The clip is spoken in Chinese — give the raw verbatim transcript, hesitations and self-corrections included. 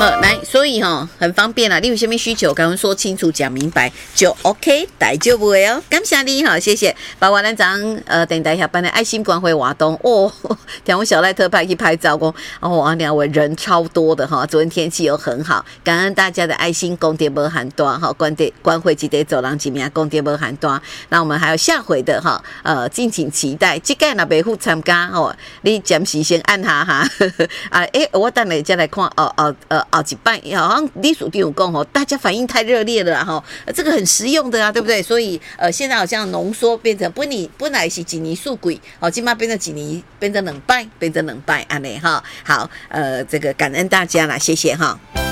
好，来，所以哈、哦、很方便啦，你有什么需求，跟我们说清楚、讲明白就 OK， 大丈夫的哦。感谢你哈，谢谢。包括咱咱呃电台下班的爱心关怀活动哦，听我小赖特派去拍照过，哦，啊，两位人超多的哈。昨天天气又很好，感恩大家的爱心，功德无限大哈，关的关会记得走廊几名，功德无限大。那我们还有下回的哈，呃，敬请期待。这个若袂赴参加哦，你暂时先按下哈。啊，诶、欸，我等下再来看哦哦呃。好几半，好像李署长有讲哦，大家反应太热烈了哈，这个很实用的啊，对不对？所以呃，现在好像浓缩变成本来本来是一年数鬼，哦，今嘛变成几年，变成两拜，变成两拜安尼哈。好，呃，这个感恩大家啦，谢谢哈。